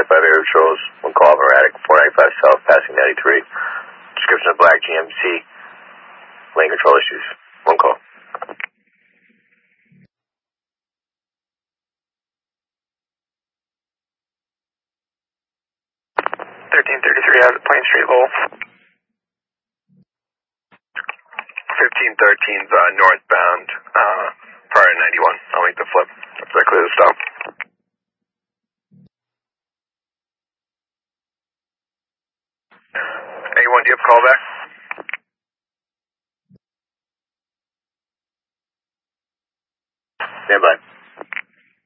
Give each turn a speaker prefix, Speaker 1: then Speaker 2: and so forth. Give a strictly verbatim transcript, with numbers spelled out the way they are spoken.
Speaker 1: five Air Patrols, one call of erratic, four ninety-five South, passing ninety-three. Description of black G M C, lane control issues, one call.
Speaker 2: thirteen thirty-three out of Plain Street, Lowell. fifteen thirteen's uh, northbound, uh, prior to ninety-one. I'll make the flip. That's that clear the stop. eighty-one, do you have a call back?
Speaker 1: Stand by.